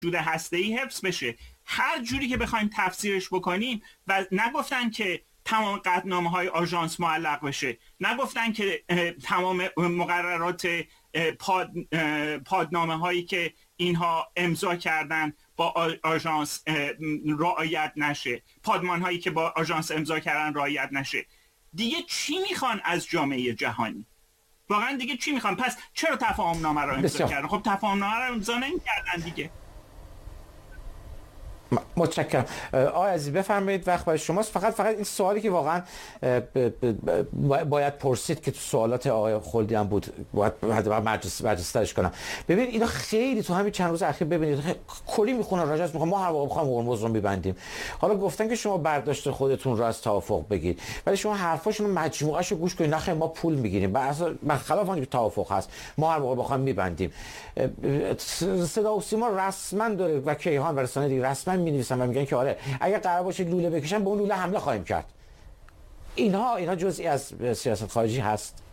هسته‌ای حفظ بشه. هر جوری که بخوایم تفسیرش بکنیم و نگفتن که تمام قطعنامه‌های آژانس معلق بشه، نگفتن که تمام مقررات پادنامه‌هایی که اینها امضا کردن با آژانس رعایت نشه، پادمان‌هایی که با آژانس امضا کردن رعایت نشه. دیگه چی میخوان از جامعه جهانی؟ واقعا دیگه چی میخوان؟ پس چرا تفاهم نامه رو امضا کردن؟ خب تفاهم نامه رو امضا نمی‌کردن دیگه. متشکرم. آقای عزیز بفرمایید، وقت برای شماست. فقط این سوالی که واقعا باید پرسید که تو سوالات آقای خلدی هم بود، باید برجسته‌اش کنم. ببین اینا خیلی تو همین چند روز اخیر ببینید کلی میخونن راجعش، میگن ما هر موقع بخوایم هرمز رو میبندیم. حالا گفتن که شما برداشت خودتون رو از توافق بگید، ولی شما حرفاشون رو مجموعه‌شو گوش کنید. نخیر ما پول میگیریم، برخلاف آنچه توافق هست ما هر موقع بخوایم میبندیم. صدا و سیما رسما داره و کیهان و رسانه دیگه رسما می‌نویسن و میگن که آره اگه قرار باشه لوله بکشن به اون لوله حمله خواهیم کرد. اینها جزئی از سیاست خارجی هست.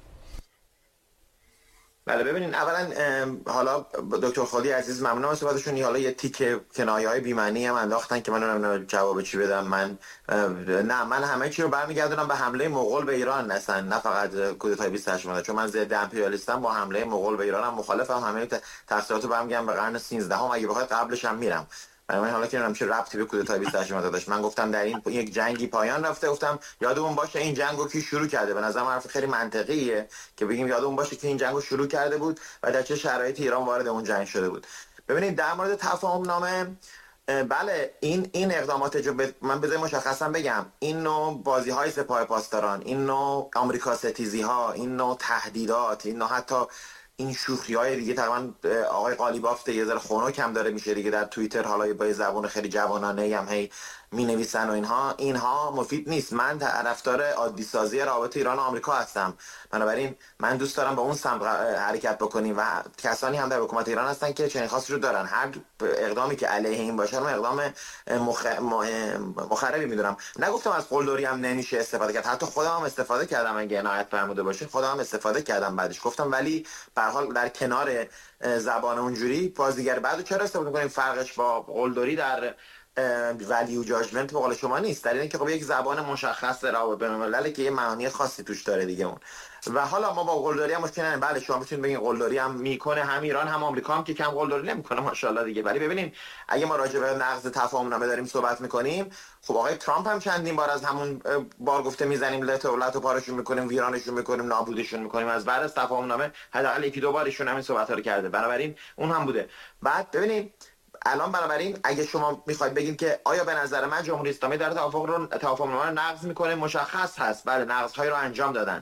بله ببینین، اولا حالا دکتر خالدی عزیز ممنونم از صحبتشون. حالا یه تیکه کنایه‌های بی‌معنی هم انداختن که من نمیدونم جواب چی بدم. من همه چی رو برمیگردونم به حمله مغول به ایران، اصلا نه فقط کودتای 28 مرداد، چون من ضد امپریالیستم. با حمله مغول به ایران هم مخالفم. همه تفسیرات رو برمیگردم به قرن 13 اگه بخواد قبلش هم میرم. من حالا که نمیدونم چه ربطی به کودتای 28 مرداد داشت. من گفتم در این یک جنگی پایان رفته. گفتم یادمون باشه این جنگو کی شروع کرده. به نظرم حرف خیلی منطقیه که بگیم یادمون باشه که این جنگو شروع کرده بود و در چه شرایطی ایران وارد اون جنگ شده بود. ببینید در مورد تفاهم نامه، بله این اقدامات من بذار مشخصا بگم، این نوع بازی‌های سپاه پاسداران، این نوع آمریکا ستیزی‌ها، این نوع تهدیدات، این نوع حتی این شوخی‌های دیگه تقریبا آقای قالیباف یه ذره خنک هم داره میشه دیگه در توییتر، حالا با زبان خیلی جوانانه هم هی مینویسن و اینها مفید نیست. من طرفدار عادی سازی رابطه ایران و آمریکا هستم. بنابراین من دوست دارم با اون سمت حرکت بکنیم و کسانی هم در حکومت ایران هستن که چنین خواستش رو دارن. هر اقدامی که علیه این باشه من اقدام مخربی میدونم. نگفتم از قلدری هم نمیشه استفاده کرد، حتی خودم هم استفاده کردم اگه عنایت فرموده باشه، خودم هم استفاده کردم بعدش. گفتم ولی به هر حال در کنار زبان اونجوری بازیگر بعدو چرا استفاده کنیم؟ فرقش با قلدری در ولیو جاجمنت به قول شما نیست، در اینه که خب یک زبان مشخص روابط بین‌المللی که یه معانی خاصی توش داره دیگه اون. و حالا ما با قلدری هم مشکل نداریم. بله شما میتونید بگین قلدری هم میکنه، هم ایران هم آمریکا هم که کم قلدری نمیکنه ماشاءالله دیگه. ولی ببینیم اگه ما راجع به نقض تفاهم نامه داریم صحبت میکنیم، خب آقای ترامپ هم چندین بار از همون بار گفته میزنیم دولت رو پارشون میکنیم، ویرانشون میکنیم، نابودشون میکنیم. از بعد از تفاهم نامه حداقل یکی دو بار ایشون همین صحبت‌ها رو کرده. بنابراین اون هم بوده. بعد ببینیم الان بنابراین اگه شما میخواید بگین که آیا به نظر من جمهوری اسلامی داره تفاهم نامه رو نقض میکنه، مشخص هست بله نقض‌هایی رو انجام دادن.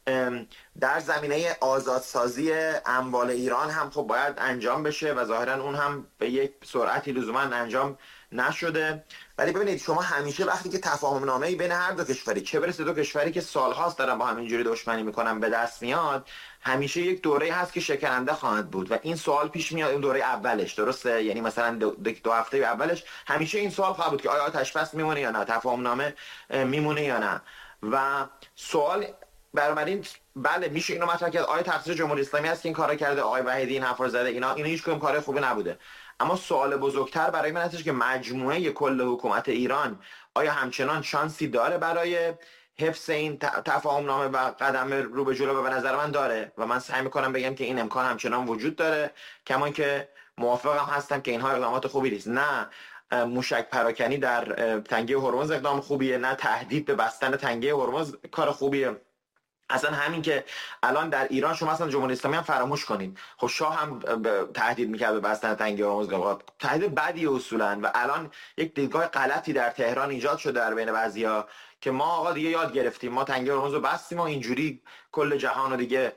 در زمینه آزادسازی اموال ایران هم خب باید انجام بشه و ظاهرا اون هم به یک سرعتی لزوما انجام نشده. ولی ببینید شما همیشه وقتی که تفاهم نامه‌ای بین هر دو کشوری، چه برسه دو کشوری که سالهاست دارن با همینجوری دشمنی میکنن، به دست میاد، همیشه یک دوره هست که شکننده خواهد بود و این سوال پیش میاد. اون دوره اولش درسته، یعنی مثلا دو هفته اولش همیشه این سوال خواهد بود که آیا آتش بس میمونه یا نه، تفاهم نامه میمونه یا نه. و سوال بنابراین بله میشه اینو مطرح کرد، آیا تقصیر جمهوری اسلامی است که این کارا کرده، آقای وحیدی این حرفا زده، اینا هیچ کدوم کار خوبی نبوده. اما سوال بزرگتر برای من هستش که مجموعه کل حکومت ایران آیا همچنان شانسی داره برای حفظ این تفاهم نامه و قدم رو به جلو؟ به نظر من داره و من سعی میکنم بگم که این امکان همچنان وجود داره. کمان که موافقم هستم که اینها اقدامات خوبی نیست. نه موشک پراکنی در تنگه هرمز اقدام خوبیه، نه تهدید به بستن تنگه هرمز کار خوبیه. اصلا همین که الان در ایران شما اصلا جمهوری اسلامی هم فراموش کنید، خب شاه هم تهدید میکرد به بستن تنگه هرمز، تهدید بدی اصولا. و الان یک دیدگاه غلطی در تهران ایجاد شده در بین بعضیا که ما آقا دیگه یاد گرفتیم، ما تنگه هرمز رو بستیم و اینجوری کل جهان رو دیگه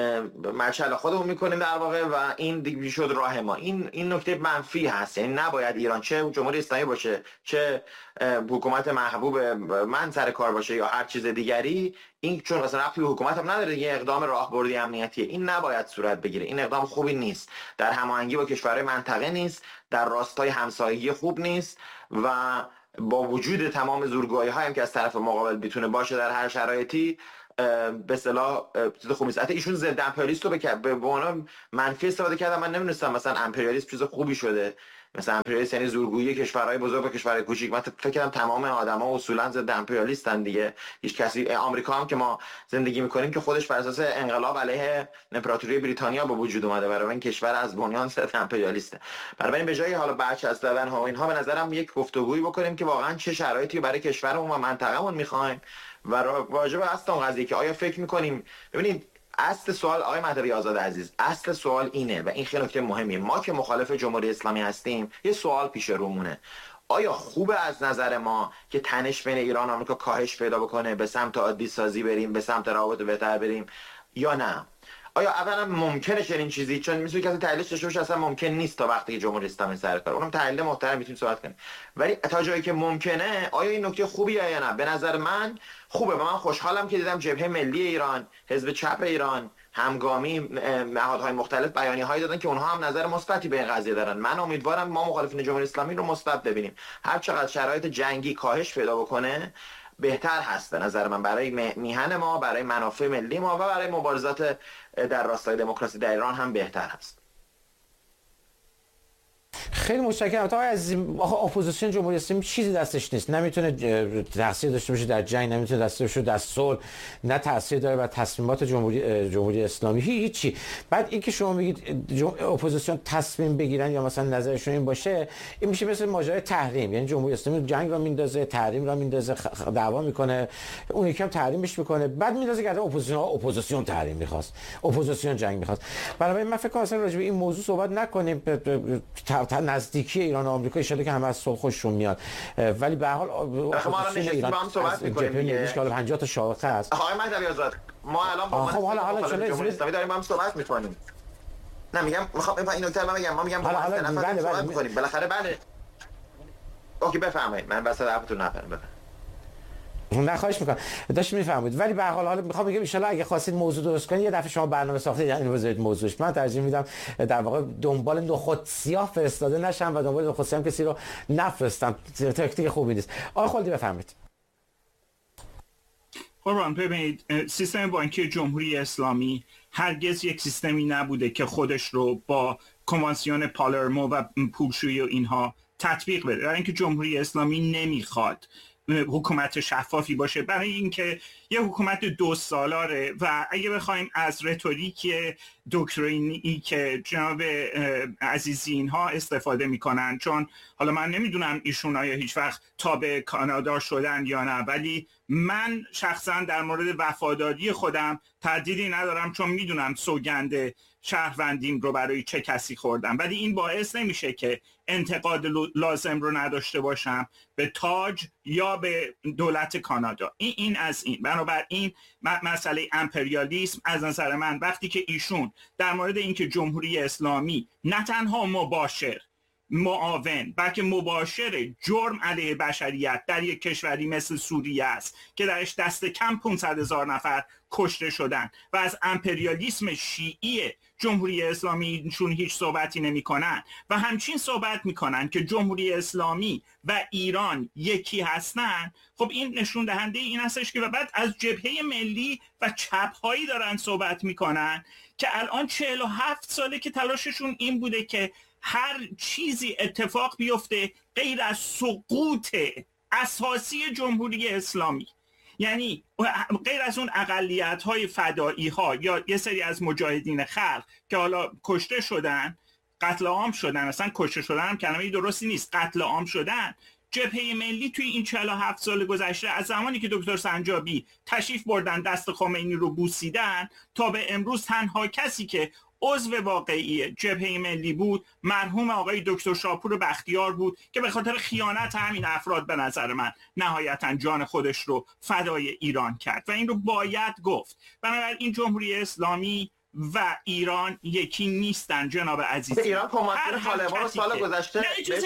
مچل خودمون میکنیم در واقع و این دیگه شد راه ما. این نکته منفی هست. یعنی نباید ایران چه جمهوری اسلامی باشه چه حکومت محبوب من سر کار باشه یا هر چیز دیگری، این چون مثلا ربطی به حکومت هم نداره، یه اقدام راهبردی امنیتیه، این نباید صورت بگیره. این اقدام خوبی نیست، در هماهنگی با کشورهای منطقه نیست، در راستای همسایگی خوب نیست و با وجود تمام زورگویی‌هایی هم که از طرف مقابل میتونه باشه در هر شرایطی به اصطلاح چیز خوبی نیست. حتی ایشون ضد امپریالیست رو به عنوان منفی استفاده کردن. من نمی‌دونستم مثلا امپریالیسم چیز خوبی شده. مثلا امپریالیسم یعنی زورگویی کشورهای بزرگ با کشورهای کوچیک. من فکر کنم تمام آدما اصولا ضد امپریالیستن دیگه. هیچ کسی، آمریکا هم که ما زندگی میکنیم که خودش بر اساس انقلاب علیه امپراتوری بریتانیا به وجود اومده، برای این کشور از بنیان ضد امپریالیسته. بنابراین به جای حالا برچسب زدن ها و اینها به نظرم یک گفتگویی بکنیم که واقعا چه شرایطی برای کشورمون و منطقه‌مون می‌خوایم و واجب است اون قضیه که آیا فکر می‌کنیم. ببینید اصل سوال آقای مهدوی آزاد عزیز، اصل سوال اینه و این خیلی نکته مهمیه. ما که مخالف جمهوری اسلامی هستیم یه سوال پیش رومونه: آیا خوبه از نظر ما که تنش بین ایران و آمریکا کاهش پیدا بکنه، به سمت عادی سازی بریم، به سمت روابط بهتر بریم، یا نه؟ آیا اولا ممکنه چنین چیزی؟ چون میشه که تحلیلش داشته باشه اصلا ممکن نیست تا وقتی که جمهوری اسلامی سر کار. اونم تحلیل محترم میتونیم صحبت کنیم، ولی تا جایی که ممکنه آیا این نکته خوبیه یا نه؟ به نظر من خوبه و من خوشحالم که دیدم جبهه ملی ایران، حزب چپ ایران همگامی نهادهای مختلف بیانیه‌هایی دادن که اونها هم نظر مثبتی به این قضیه دارن. من امیدوارم ما مخالفین جمهوری اسلامی رو مثبت ببینیم. هر چقدر شرایط جنگی کاهش پیدا بکنه بهتر هست به نظر من، برای میهن ما، برای منافع ملی ما و برای مبارزات در راستای دموکراسی در ایران هم بهتر هست. خیلی متشکرم. آقای عزیز، اپوزیسیون جمهوری اسلامی چیزی دستش نیست، نمیتونه تاثیر داشته باشه در جنگ، نمیتونه داشته باشه در صلح، نه تاثیر داره بر تصمیمات جمهوری اسلامی، هیچی. بعد اینکه شما میگید اپوزیسیون تصمیم بگیرن یا مثلا نظرشون این باشه، این میشه مثل ماجرای تحریم. یعنی جمهوری اسلامی جنگ را میندازه، تحریم را میندازه، دعوا میکنه، اون یکی هم تحریمش میکنه، بعد میندازه که اپوزیسیون تحریم میخواست، اپوزیسیون جنگ میخواست. بنابراین من فکر کنم اصلا راجع به این موضوع صحبت نکنیم. نزدیکی ایران و آمریکا ان شاءالله که همه از صلح خوششون میاد، ولی به هر حال ما ایران با هم صحبت می‌کنیم که حالا 50 تا شاخه است. آقای مهدوی آزاد، ما الان با حالا جمهوری اسلامی داریم با هم صحبت می‌کنیم. نه میگم میخوام این نکته رو بگم، ما میگم با هم صحبت می‌کنیم بالاخره. بله اوکی بفرمایید، من وسط حرفتون نپرم. نه خواهش میکنم، داشت میفهمید. ولی به هر حال میخوام بگم ان شاء الله اگه خواستید موضوع درست کنید یه دفعه شما برنامه ساختید یعنی بذارید موضوعش. من ترجیح میدم در واقع دنبال نخود سیاه فرستاده نشم و دنبال نخود سیاه کسی رو نفرستم، تاکتیک خوبی نیست. آقا خالدی بفرمایید. قربان ببینید، سیستم بانکی جمهوری اسلامی هرگز یک سیستمی نبوده که خودش رو با کنوانسیون پالرمو و پولشویی و اینها تطبیق بده، برای اینکه جمهوری اسلامی نمیخواد حکومت شفافی باشه، برای اینکه یه حکومت 2 سالاره. و اگه بخوایم از رتوریک دکترینی که جناب عزیزی اینها استفاده میکنن، چون حالا من نمیدونم ایشون آیا هیچ وقت تابع کانادا شدن یا نه، ولی من شخصا در مورد وفاداری خودم تردیدی ندارم، چون میدونم سوگند شهروندیم رو برای چه کسی خوردم، ولی این باعث نمیشه که انتقاد لازم رو نداشته باشم به تاج یا به دولت کانادا. این از این. بنابراین مسئله امپریالیسم از نظر من وقتی که ایشون در مورد اینکه جمهوری اسلامی نه تنها مباشر معاون بلکه مباشر جرم علیه بشریت در یک کشوری مثل سوریه است که درش دست کم 500,000 نفر کشته شدن و از امپریالیسم شیعی جمهوری اسلامی چون هیچ صحبتی نمی کنن و همچین صحبت می کنن که جمهوری اسلامی و ایران یکی هستن، خب این نشون دهنده این هستش که بعد از جبهه ملی و چپ‌هایی دارن صحبت می کنن که الان 47 ساله که تلاششون این بوده که هر چیزی اتفاق بیفته غیر از سقوط اساسی جمهوری اسلامی، یعنی غیر از اون اقلیت‌های فدایی‌ها یا یه سری از مجاهدین خلق که حالا کشته شدن، قتل عام شدن، اصلا کشته شدن هم کلمه درستی نیست، قتل عام شدن. جبهه ملی توی این 47 سال گذشته از زمانی که دکتر سنجابی تشریف بردن دست خمینی رو بوسیدن تا به امروز تنها کسی که عضو واقعی جبهه ملی بود مرحوم آقای دکتر شاپور بختیار بود که به خاطر خیانت همین افراد به نظر من نهایتا جان خودش رو فدای ایران کرد و این رو باید گفت. بنابراین جمهوری اسلامی و ایران یکی نیستن جناب عزیز. ایران کمانسیون طالبان رو سال گذشته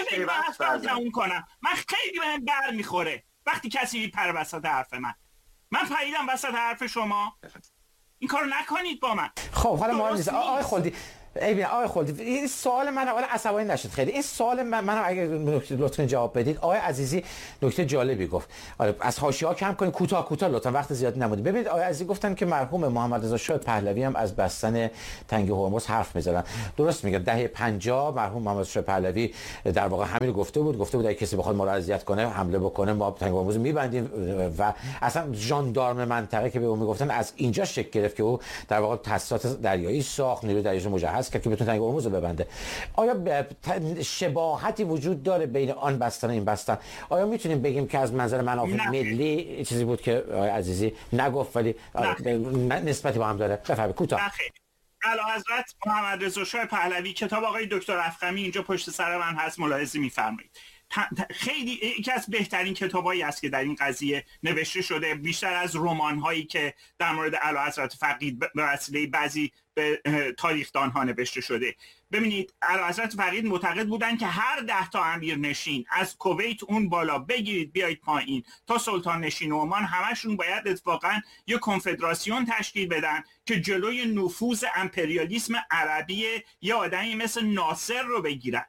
من خیلی بهم بر میخوره وقتی کسی میپره وسط حرف من پریدم وسط حرف شما، این کارو نکنید با من. خب حالا مهم نیست. آقای خالدی ببین آقای خلدی این سوال من اولا عصبانی نشید خیلی این سوال من اگه لطفا جواب بدید. آقای عزیزی نکته جالبی گفت. آره از حاشیه‌ها کم کنید کوتاه لطفا وقت زیادی نمونید. ببینید آقای عزیزی گفتن که مرحوم محمد رضا شاه پهلوی هم از بستن تنگ هرمز حرف می‌زدن. درست میگه دهه 50 مرحوم محمد رضا شاه پهلوی در واقع همین رو گفته بود اگه کسی بخواد ما رو اذیت کنه حمله بکنه ما تنگ هرمز می‌بندیم و اصلا ژاندارم منطقه که به اون میگفتن از اینجا شکل گرفت که او در واقع تاسیسات دریایی ساخت نیروی دریایی مجهز کرد که بتونه تنگ هرمز رو ببنده. آیا شباهتی وجود داره بین آن بستن و این بستن؟ آیا میتونیم بگیم که از منظر منافع ملی چیزی بود که آقای عزیزی نگفت ولی نسبتی با هم داره؟ بفرمایید کوتاه. اعلیحضرت محمد رضا شاه پهلوی کتاب آقای دکتر افخمی اینجا پشت سر من هست ملاحظه می‌فرمایید. خیلی یکی از بهترین کتابایی است که در این قضیه نوشته شده، بیشتر از رمان‌هایی که در مورد اعلیحضرت فقید به وسیله بعضی به تاریخ‌دان‌ها نوشته شده. ببینید اعلیحضرت فقید معتقد بودند که هر 10 تا امیرنشین از کویت اون بالا بگیرید بیایید پایین تا سلطان نشین عمان همشون باید اتفاقا یک کنفدراسیون تشکیل بدن که جلوی نفوذ امپریالیسم عربی یه آدمی مثل ناصر رو بگیرن.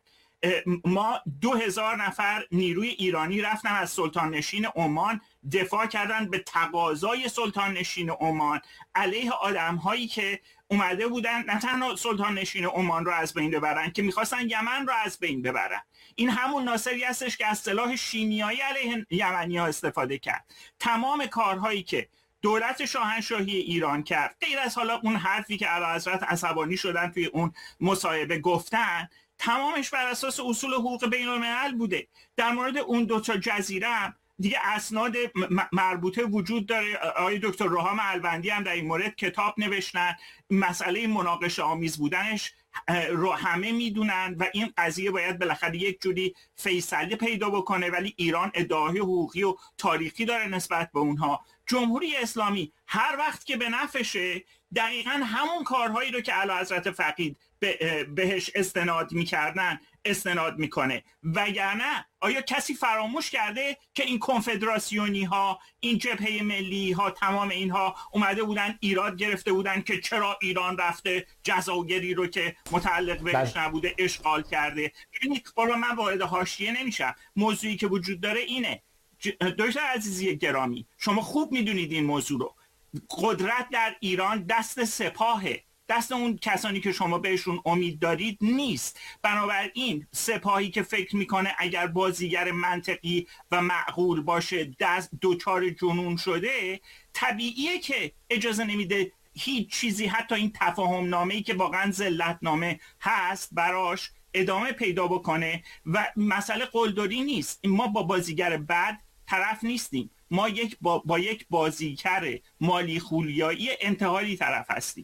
ما 2000 نفر نیروی ایرانی رفتن از سلطان نشین عمان دفاع کردن به تقاضای سلطان نشین عمان علیه آدم‌هایی که اومده بودن نه تنها سلطان نشین عمان رو از بین ببرن که میخواستن یمن رو از بین ببرن. این همون ناصری هستش که از سلاح شیمیایی علیه یمنی‌ها استفاده کرد. تمام کارهایی که دولت شاهنشاهی ایران کرد غیر از حالا اون حرفی که اعلیحضرت عصبانی شدن توی اون مصاحبه گفتن تمامش بر اساس اصول حقوق بین الملل بوده. در مورد اون 2 تا جزیره هم دیگه اسناد مربوطه وجود داره. آقای دکتر رحام البندی هم در این مورد کتاب نوشتن. مسئله مناقشه آمیز بودنش رو همه میدونن و این قضیه باید بالاخره یک جوری فیصله پیدا بکنه، ولی ایران ادعای حقوقی و تاریخی داره نسبت به اونها. جمهوری اسلامی هر وقت که به نفعشه دقیقاً همون کارهایی رو که اعلیحضرت فقید بهش استناد میکردن استناد میکنه. وگرنه آیا کسی فراموش کرده که این کنفدراسیونی ها این جبهه ملی ها تمام اینها اومده بودن ایراد گرفته بودن که چرا ایران رفته جزایری رو که متعلق بهش نبوده اشغال کرده؟ یعنی قربان من وارد حاشیه نمیشم. موضوعی که وجود داره اینه دکتر عزیزی گرامی شما خوب میدونید این موضوع رو. قدرت در ایران دست سپاهه، دست اون کسانی که شما بهشون امید دارید نیست. بنابراین سپاهی که فکر میکنه اگر بازیگر منطقی و معقول باشه دست دوچار جنون شده طبیعیه که اجازه نمیده هیچ چیزی حتی این تفاهم نامه‌ای که واقعا ذلت‌نامه هست براش ادامه پیدا بکنه. و مسئله قلدری نیست، ما با بازیگر بد طرف نیستیم، ما با یک بازیگر مالی خولیایی انتحاری طرف هستیم.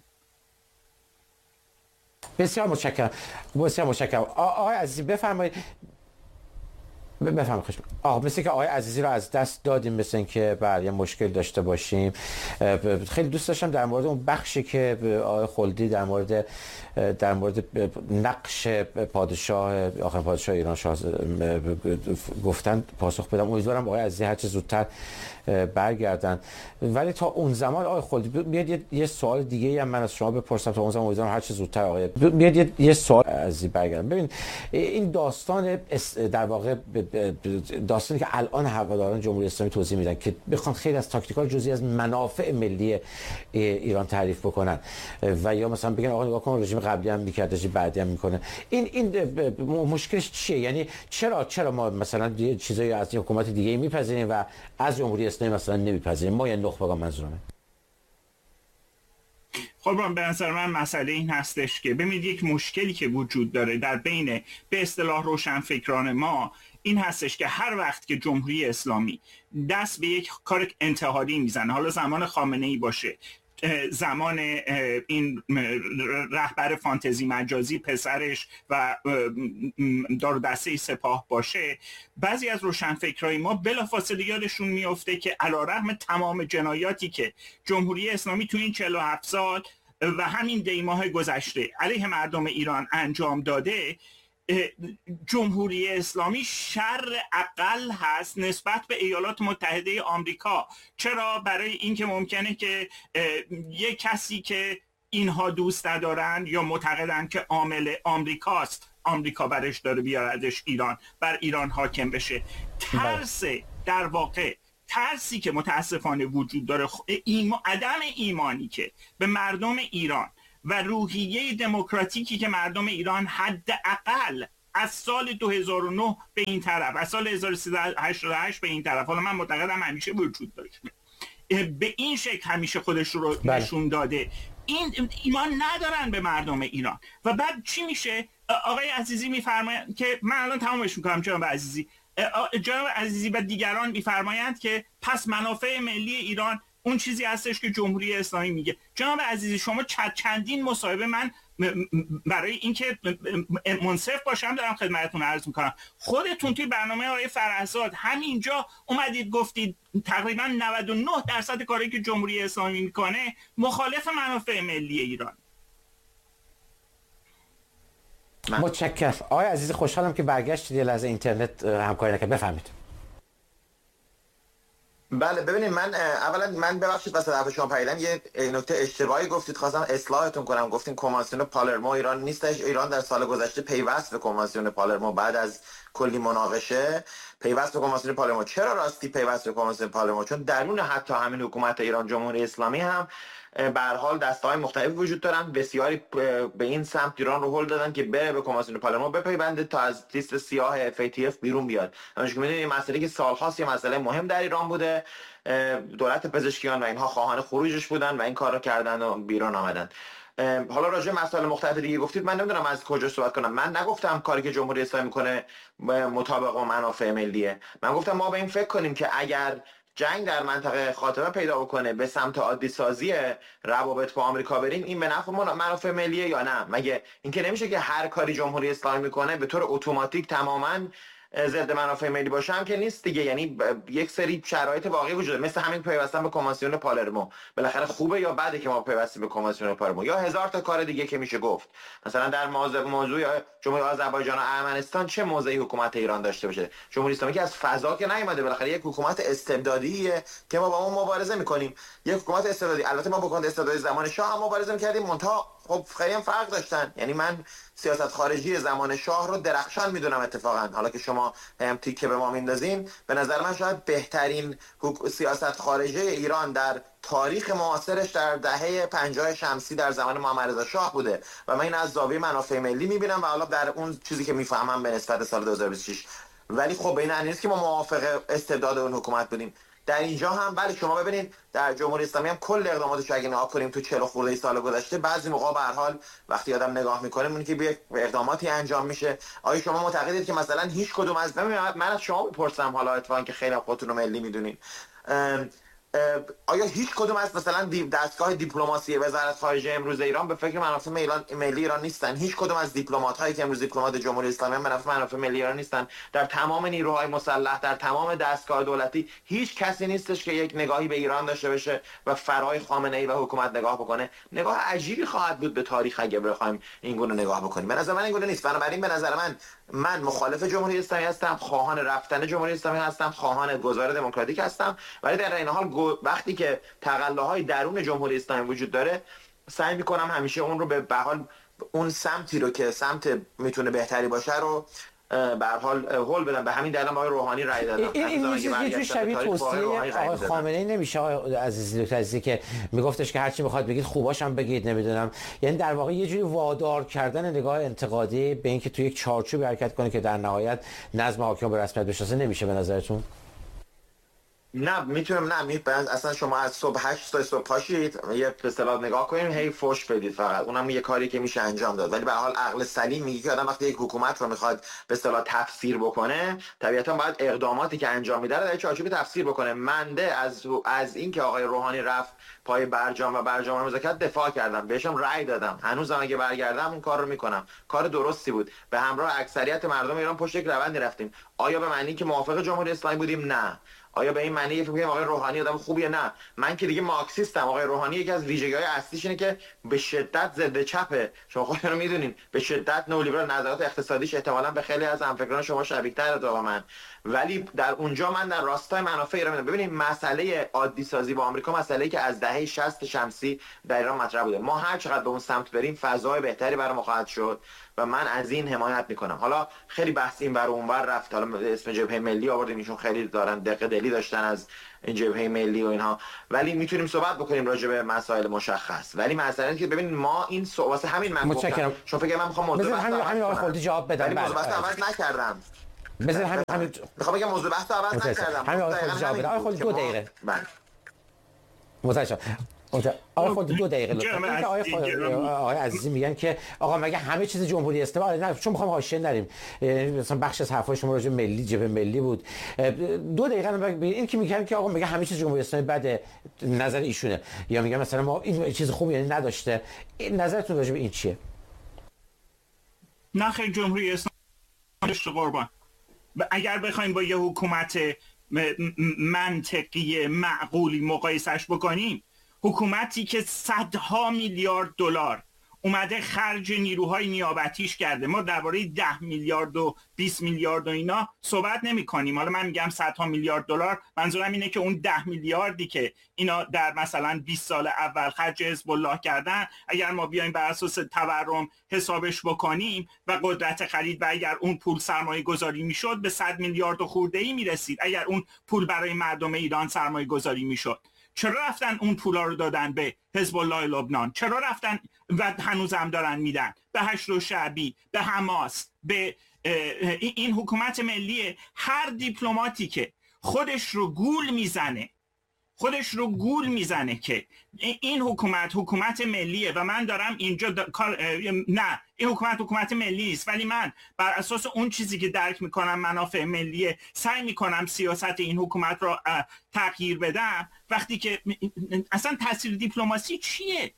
بسیار متشکرم. آقای عزیزی بفرمایید. خوش. مثل که آقای عزیزی رو از دست دادیم، مثل اینکه یه مشکل داشته باشیم. خیلی دوست داشتم در مورد اون بخشی که آقای خلدی در مورد نقش پادشاه آخرین پادشاه ایران شاه گفتن پاسخ بدم. امیدوارم آقای عزیزی هر چه زودتر برگردن، ولی تا اون زمان آقای خلدی بیاد یه سوال دیگه هم من از شما بپرسم. تا اون زمان امیدوارم هر چه زودتر آقای بیاد یه سوال عزیزی برگردن. ببین این داستان در واقع داستانی که الان هواداران جمهوری اسلامی توضیح میدن که بخوان خیلی از تاکتیکال جزئی از منافع ملی ایران تعریف بکنن و یا مثلا بگن آقا نگاه کن رژیم قبلی هم میکرد رژیم بعدی هم میکنه، این مشکلش چیه؟ یعنی چرا ما مثلا چیزایی از حکومت دیگه میپذیریم و از جمهوری اسلامی مثلا نمیپذیریم؟ ما یه نخبگان منظورمه. خب به نظر من مسئله این هستش که ببینید یک مشکلی که وجود داره در بین به اصطلاح روشنفکران ما این هستش که هر وقت که جمهوری اسلامی دست به یک کار انتحاری میزنه، حالا زمان خامنه‌ای باشه، زمان این رهبر فانتزی مجازی پسرش و دار دسته سپاه باشه، بعضی از روشنفکرای ما بلافاصله یادشون میفته که علیرغم تمام جنایاتی که جمهوری اسلامی تو این 47 سال و همین دیماه گذشته علیه مردم ایران انجام داده، جمهوری اسلامی شر اقل هست نسبت به ایالات متحده آمریکا. چرا؟ برای اینکه ممکنه که یک کسی که اینها دوست ندارن یا معتقدن که عامل آمریکاست، آمریکا برش داره بیاردش ایران، بر ایران حاکم بشه. ترس، در واقع ترسی که متاسفانه وجود داره، عدم ایمانی که به مردم ایران و روحیه دموکراتیکی که مردم ایران حداقل از سال 2009 به این طرف، از سال 1388 به این طرف، حالا من معتقدم همیشه وجود داشته، به این شکل همیشه خودش رو نشون داده، این ایمان ندارن به مردم ایران. و بعد چی میشه؟ آقای عزیزی میفرمایند که من الان تمامش میکنم جناب عزیزی، جناب عزیزی و دیگران میفرمایند که پس منافع ملی ایران اون چیزی هستش که جمهوری اسلامی میگه. جناب عزیزی شما چندین مصاحبه، من برای اینکه منصف باشم دارم خدمتتون عرض میکنم، خودتون توی برنامه آقای فرهزاد همینجا اومدید گفتید تقریبا 99% کاری که جمهوری اسلامی میکنه مخالف منافع ملی ایران. متشکرم آقای عزیزی، خوشحالم که برگشتید، یه لحظه اینترنت همکاری نکرد. بفهمید. بله ببینید، من ببخشید واسه حرف شما پریدم، یه نکته اشتباهی گفتید، خواستم اصلاحتون کنم. گفتین کنوانسیون پالرمو ایران نیستش. ایران در سال گذشته پیوست به کنوانسیون پالرمو بعد از کلی مناقشه پیوست به کنوانسیون پالرمو. چرا راستی پیوست به کنوانسیون پالرمو؟ چون درون حتی همین حکومت ایران جمهوری اسلامی هم به هر حال دسته‌های مختلفی وجود دارن. بسیاری به این سمت ایران رو هل دادن که بره به کنوانسیون پالرمو بپیونده تا از لیست سیاه FATF بیرون بیاد. همونش که می‌دونید این مسئله که سال‌هاست یه مسئله مهم در ایران بوده، دولت پزشکیان و اینها خواهان خروجش بودن و این کار رو کردن و بیرون آمدن. حالا راجع به مسائل مختلف دیگه گفتید، من نمیدونم از کجا صحبت کنم. من نگفتم کاری که جمهوری اسلامی میکنه مطابق با منافع ملیه. من گفتم ما به این فکر کنیم که اگر جنگ در منطقه خاتمه پیدا بکنه، به سمت عادی سازی روابط با آمریکا بریم، این به نفع منافع ملیه یا نه. مگه اینکه نمیشه که هر کاری جمهوری اسلامی میکنه به طور اتوماتیک تماما ضد منافع ملی باشه؟ هم که نیست دیگه. یعنی یک سری شرایط واقعی وجود داره، مثل همین پیوستن به کنوانسیون پالرمو. بالاخره خوبه یا بده که ما پیوستیم به کنوانسیون پالرمو؟ یا هزار تا کار دیگه که میشه گفت. مثلا در موضوع جمهوری آذربایجان و ارمنستان چه موضعی حکومت ایران داشته باشه؟ جمهوری اسلامی که از فضا که نیومده، بالاخره یک حکومت استبدادیه که ما با اون مبارزه میکنیم. یک حکومت استبدادی، البته ما با حکومت استبدادی زمان شاه هم مبارزه میکردیم، منتها خب خیلی هم فرق داشتن. یعنی من سیاست خارجی زمان شاه رو درخشان میدونم اتفاقا. حالا که شما هم تیکه به ما میندازین، به نظر من شاید بهترین سیاست خارجی ایران در تاریخ معاصرش در دهه 50 شمسی در زمان محمد رضا شاه بوده و من این از زاویه منافع ملی میبینم و حالا در اون چیزی که میفهمم به نسبت سال 2026. ولی خب به این معنی نیست که ما موافق استبداد اون حکومت بودیم. در اینجا هم بله، شما ببینید در جمهوری اسلامی هم کل اقداماتش اگه نگاه کنیم تو 40 خورده سال گذشته، بعضی موقع به هر حال وقتی آدم نگاه میکنه میبینه که به اقداماتی انجام میشه. آیا شما معتقدید که مثلا هیچ کدوم از من از شما بپرسم، حالا اتفاقا که خیلی خودتون رو ملی میدونین، آیا هیچ کدوم از مثلا دستگاه دیپلماسی وزارت خارجه امروز ایران به فکر منافع ملی ایران نیستن؟ هیچ کدوم از دیپلمات هایی که امروز دیپلمات جمهوری اسلامی منافع ملی ایران نیستن؟ در تمام نیروهای مسلح، در تمام دستگاه دولتی هیچ کسی نیستش که یک نگاهی به ایران داشته باشه و فرای خامنه ای و حکومت نگاه بکنه. نگاه عجیبی خواهد بود به تاریخ اگه بخوایم این گونه نگاه بکنیم. به نظر من این گونه نیست. بنابراین به نظر من مخالف جمهوری اسلامی هستم، خواهان رفتن جمهوری اسلامی هستم، خواهان گذار دموکراتیک هستم، ولی در این حال وقتی که تقلاهای درون جمهوری اسلامی وجود داره، سعی میکنم همیشه اون رو به حال اون سمتی رو که سمت میتونه بهتری باشه رو به هر حال هول بدم. به همین دلیل آقای روحانی رأی دادم. این یه جور شبیه توصیه آقای خامنه‌ای نمیشه آقای عزیزی که میگفتش که هر چی میخواد بگید خوباش هم بگید، نمیدونم، یعنی در واقع یه جوری وادار کردن نگاه انتقادی به اینکه تو یک چارچوب حرکت کنه که در نهایت نظم حاکم به رسمیت بشناسه نمیشه به نظرتون؟ نه میتونم، اصلا شما از صبح 8 تا صبح پاشید یه به اصطلاح نگاه کنیم هی فوش بدید، فقط اونم یه کاری که میشه انجام داد. ولی به هر حال عقل سلیم میگه که آدم وقتی یک حکومت رو میخواد به اصطلاح تفسیر بکنه، طبیعتا باید اقداماتی که انجام میده رو در چارچوب تفسیر بکنه. منده از این که آقای روحانی رفت پای برجام و برجام مذاکرات دفاع کردم، بهشم رأی دادم، هنوزم اگه برگردم اون کار رو میکنم. کار درستی بود. به همراه اکثریت مردم ایران پشت یک روندی رفتیم. آیا به معنی که موافق جمهوری اسلامی بودیم؟ نه. آیا به این معنی فکر می‌کنم آقای روحانی آدم خوبیه؟ نه، من که دیگه مارکسیستم. آقای روحانی یکی از ویژگی‌های اصلیش اینه که به شدت ضد چپه. شما خودتون رو میدونین به شدت نئولیبرال، نظرات اقتصادیش احتمالاً به خیلی از همفکران شما شبیه‌تره تا من، ولی در اونجا من در راستای منافع ایران میدونم. ببینید مسئله عادی سازی با آمریکا مسئله‌ای که از دهه 60 شمسی در ایران مطرح بوده. ما هر چقدر به اون سمت بریم فضای بهتری برای ما خواهد شد و من از این حمایت میکنم. حالا خیلی بحث این ور اون ور رفت، حالا اسم جبهه ملی آوردیم، ایشون خیلی دارن دقیق دلی داشتن از این جبهه ملی و اینها، ولی میتونیم صحبت بکنیم راجع به مسائل مشخص. ولی مسئله اینه که ببین ما این واسه همین من گفتم چون فکر من میخوام موضوع بحث همین آقای خالدی جواب بدم. موضوع بحث عوض نکردم. بذار همین میخوام بگم موضوع بحث عوض نکردم. همین آقای خالدی جواب بده. آقای خالدی 2 دقیقه. بله. متشکرم. آقای خالدی 2 دقیقه لطفا. آقای عزیزی میگن که آقا مگه همه چیز جمهوری اسلامی؟ نه، چون میخوام حاشیه نریم، مثلا بخش از حرفای شما راجع به ملی، جبهه ملی بود. 2 دقیقه این که میگن که آقا مگه همه چیز جمهوری اسلامی بده، نظر ایشونه، یا میگن مثلا ما این چیز خوبی یعنی نداشته. نظرتون راجع به این چیه؟ نه خیلی جمهوری اسلامی قربان، اگر بخوایم با یه حکومت منطقی معقولی مقایسش بکنیم، حکومتی که صدها میلیارد دلار اومده خرج نیروهای نیابتیش کرده، ما درباره 10 میلیارد و 20 میلیارد و اینا صحبت نمی کنیم. حالا من میگم صدها میلیارد دلار، منظورم اینه که اون 10 میلیاردی که اینا در مثلا 20 سال اول خرج حزب الله کردن، اگر ما بیایم بر اساس تورم حسابش بکنیم و قدرت خرید و اگر اون پول سرمایه گذاری میشد به 100 میلیارد و خورده ای میرسید. اگر اون پول برای مردم ایران سرمایه گذاری میشد، چرا رفتن اون پولا رو دادن به حزب الله لبنان؟ چرا رفتن و هنوزم دارن میدن به هشت شعبی، به حماس، به این حکومت ملی؟ هر دیپلماتی که خودش رو گول میزنه که این حکومت ملیه و من دارم اینجا نه، این حکومت ملی است، ولی من بر اساس اون چیزی که درک میکنم منافع ملیه سعی میکنم سیاست این حکومت رو تغییر بدم. وقتی که اصلا تاثیر دیپلماسی چیه؟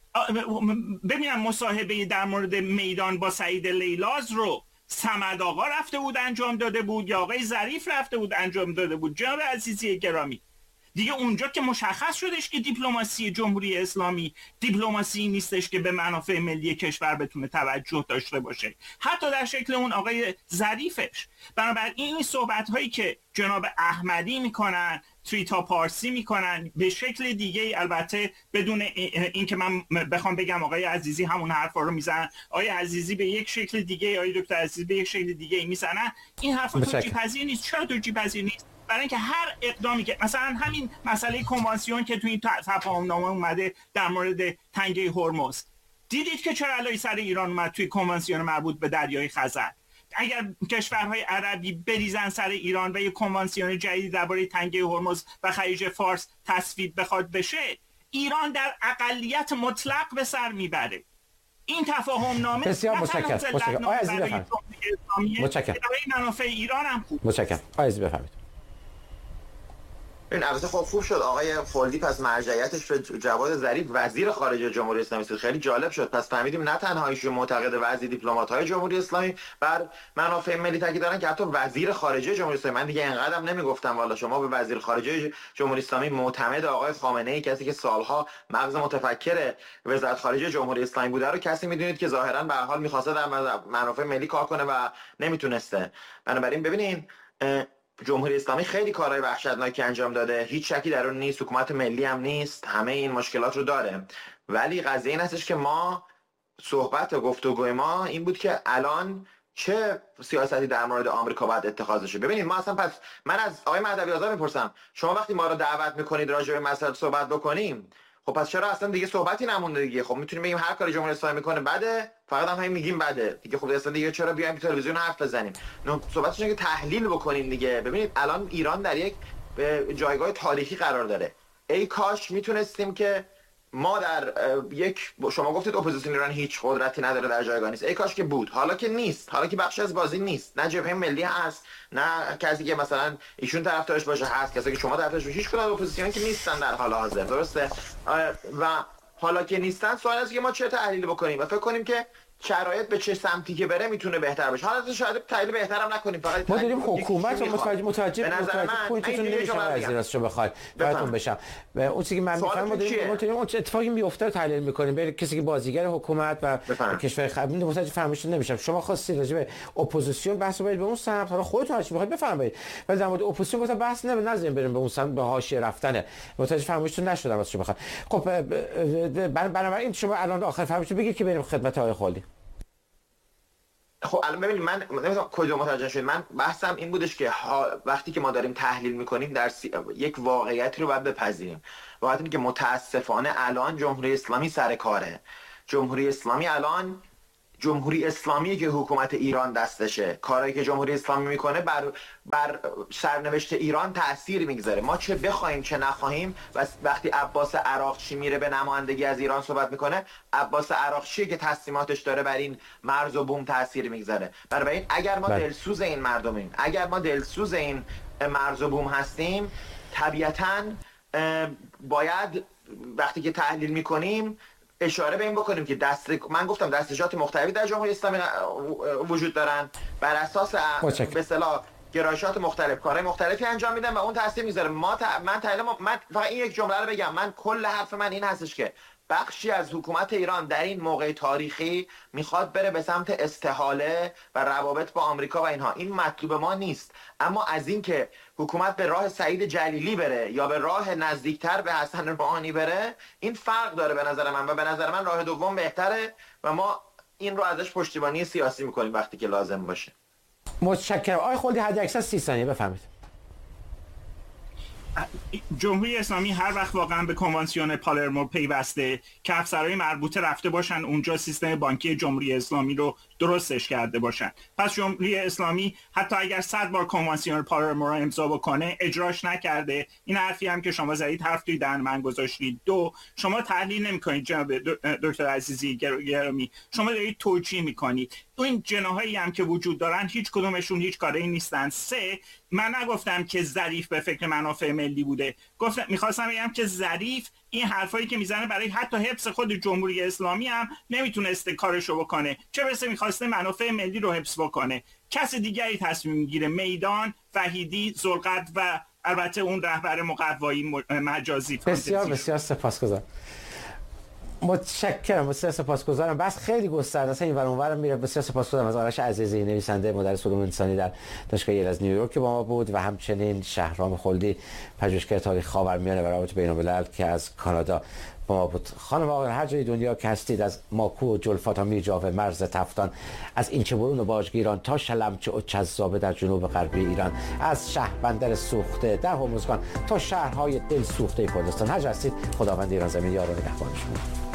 ببینم مصاحبه در مورد میدان با سعید لیلاز رو صمد آقا رفته بود انجام داده بود یا آقای ظریف رفته بود انجام داده بود؟ جناب عزیزی گرامی، دیگه اونجا که مشخص شدش که دیپلماسی جمهوری اسلامی دیپلماسی نیستش که به منافع ملی کشور بتونه توجه داشته باشه، حتی در شکل اون آقای ظریفش. بنابراین این صحبت هایی که جناب احمدی میکنن، توییتا پارسی میکنن به شکل دیگه، البته بدون اینکه من بخوام بگم آقای عزیزی همون حرفا رو میزنن، آقای عزیزی به یک شکل دیگه، آقای دکتر عزیزی به یک شکل دیگه میزنن، این حرفا توجیه پذیر نیست. چرا توجیه پذیر نیست؟ برای اینکه هر اقدامی که مثلا همین مسئله کنوانسیون که تو این تفاهم‌نامه اومده در مورد تنگه هرمز، دیدید که چرا علی سر ایران اومد توی کنوانسیون مربوط به دریای خزر؟ اگر کشورهای عربی بریزن سر ایران و یک کنوانسیون جدید درباره تنگه هرمز و خلیج فارس تصویب بخواد بشه، ایران در اقلیت مطلق به سر میبره. این تفاهم نامه بسیار متشکرم. آقای عزیز بفرمایید. متشکرم. منافع ایران هم خوب. متشکرم. آقای عزیز بفرمایید. این البته خوب شد آقای خلدی پس مرجعیتش به جواد ظریف وزیر خارجه جمهوری اسلامی است. خیلی جالب شد. پس فهمیدیم نه تنها ایشون معتقد بعضی دیپلمات‌های جمهوری اسلامی بر منافع ملی تاکید دارن که حتی وزیر خارجه جمهوری اسلامی، من دیگه اینقدرم نمیگفتم والا، شما به وزیر خارجه جمهوری اسلامی معتمد آقای خامنه‌ای، کسی که سالها مغز متفکر وزارت خارجه جمهوری اسلامی بوده رو کسی میدونید که ظاهرا به هر حال می‌خواسته در منافع ملی کار کنه و نمیتونسته. بنابراین ببینین جمهوری اسلامی خیلی کارهای وحشتناکی انجام داده، هیچ شکی در اون نیست، حکومت ملی هم نیست، همه این مشکلات رو داره. ولی قضیه این هستش که ما صحبت و گفتگوی ما این بود که الان چه سیاستی در مورد آمریکا باید اتخاذ شه. ببینید ما اصلا پس من از آقای مهدوی آزاد میپرسم، شما وقتی ما رو دعوت میکنید راجع به مسائل صحبت بکنیم، خب پس چرا اصلا دیگه صحبتی نمونده دیگه؟ خب میتونیم بگیم هر کاری جمهوری اسلامی میکنه بده، فقط هم همین میگیم بده دیگه. خب اصلا دیگه چرا بیایم تو تلویزیون حرف بزنیم؟ صحبتش اینه که تحلیل بکنیم دیگه. ببینید الان ایران در یک جایگاه تاریخی قرار داره. ای کاش میتونستیم که ما در یک، شما گفتید اپوزیسیون ایران هیچ قدرتی نداره، در جایگاه نیست، ای کاش که بود. حالا که نیست، حالا که بخشی از بازی نیست، نه جبهه ملی هست، نه کسی که مثلا ایشون طرفدارش باشه هست، کسی که شما طرفدارش باشید، هیچ کدوم از اپوزیسیون که نیستن در حال حاضر، درسته؟ و حالا که نیستن، سوال است که ما چه تحلیل بکنیم و فکر کنیم که شرایط به چه سمتی که بره میتونه بهتر بشه. حالا شاید تحلیل بهترم نکنیم، فقط ما داریم حکومت رو متوجه پوینتتون نمیشه از این راستش بخواد براتون بشم. اون چیزی که من میفهمم ما داریم اون اتفاقی میفته رو تحلیل میکنیم بین کسی که بازیگر حکومت و کشور خارجی. متوجه فهمش نمیشم. شما خواستید راجع به اپوزیسیون بحث کنید به اون سمت، حالا خودتون هر چی میخواید بفرمایید، ولی در مورد اپوزیسیون گفتم بحث نذاریم بریم به اون سمت، به حاشیه رفتن. متوجه فهمشتون نشدم واسه بخوام. خب بنابراین شما الان آخر فهمش بگید که بریم خدمت آقای خالدی. خب الان ببینید من نمیدونم کجا متوجه شدید. من بحثم این بودش که وقتی که ما داریم تحلیل میکنیم در یک واقعیتی رو باید بپذیریم. واقعیتی که متاسفانه الان جمهوری اسلامی سر کاره. جمهوری اسلامی الان جمهوری اسلامی که حکومت ایران دستشه، کارهایی که جمهوری اسلامی میکنه بر سرنوشت ایران تأثیر میگذاره. ما چه بخوایم چه نخواهیم. و وقتی عباس عراقچی میره به نمایندگی از ایران صحبت میکنه، عباس عراقچی که تصمیماتش داره بر این مرز و بوم تأثیر میگذاره. بنابراین اگر ما دلسوز این مردمیم، اگر ما دلسوز این مرز و بوم هستیم، طبیعتاً باید وقتی که تحلیل میکنیم اشاره به این بکنیم که من گفتم دستجات مختلفی در جمهوری اسلامی وجود دارن، بر اساس به اصطلاح گرایشات مختلف کارهای مختلفی انجام میدن و اون تاثیر میذاره. من فقط این یک جمله رو بگم. من کل حرف من این هستش که بخشی از حکومت ایران در این موقع تاریخی میخواد بره به سمت استحاله و روابط با آمریکا و اینها. این مطلوب ما نیست. اما از این که حکومت به راه سعید جلیلی بره یا به راه نزدیکتر به حسن روحانی بره، این فرق داره به نظر من. و به نظر من راه دوم بهتره و ما این رو ازش پشتیبانی سیاسی میکنیم وقتی که لازم باشه. متشکرم. آقای خالدی حداکثر 30 ثانیه بفرمایید. جمهوری اسلامی هر وقت واقعا به کنوانسیون پالرمو پیوسته که افسرهای مربوطه رفته باشن اونجا سیستم بانکی جمهوری اسلامی رو درستش کرده باشن. پس جمهوری اسلامی حتی اگر 100 بار کنوانسیون پالرمو رو امضا بکنه اجراش نکرده. این حرفی هم که شما زدید حرف توی دهن من گذاشتید. دو، شما تحلیل نمی‌کنید جناب دکتر عزیزی گرامی، شما دارید توجیه می‌کنید. این جناحایی هم که وجود دارن هیچ کدومشون هیچ کاری نیستن. سه، من نگفتم که ظریف به فکر منافع ملی بوده. می‌خواستم بگم که ظریف این حرفایی که میزنه برای حتی حفظ خود جمهوری اسلامی هم نمیتونسته کارشو بکنه، چه برسه میخواسته منافع ملی رو حفظ بکنه. کس دیگری تصمیم میگیره، میدان، وحیدی، ذوالقرد و البته اون رهبر مقوایی مجازی. بسیار سپاسگزارم. متشکرم. بسیار سپاسگزارم. بس خیلی گسترده است، این ور اونورم میره. بسیار سپاسگزارم از آرش عزیزی، نویسنده مدرس علوم انسانی در دانشگاه یل از نیویورک که با ما بود و همچنین شهرام خلدی، پژوهشگر تاریخ خاورمیانه و روابط بین‌الملل که از کانادا با ما بود. خانم آقایان هر جای دنیا که هستید، از ماکو و جلفا تا میرجاو مرز تفتان، از اینچه‌برون و باجگیران تا شلمچه و چذابه در جنوب غربی ایران، از شهربندر سوخته در هرمزگان تا شهرهای دل سوخته کردستان، هر جا هستید خداوند ایران زمین یار و نگهبان شما.